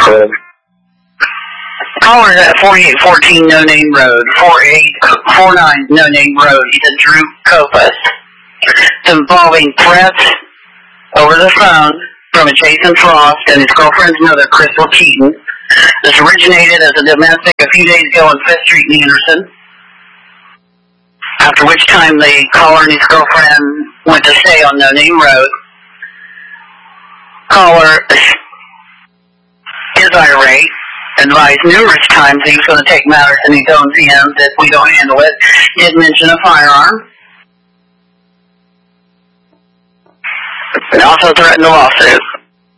Caller's at 4814 No Name Road, 4849 No Name Road. He said Drew Copas. It's involving threats over the phone from a Jason Frost and his girlfriend's mother, Crystal Keaton. This originated as a domestic a few days ago on Fifth Street in Anderson. After which time the caller and his girlfriend went to stay on No Name Road. Caller is irate, advised numerous times that he was going to take matters in his own hands if we don't handle it. Did mention a firearm. And also threatened a lawsuit.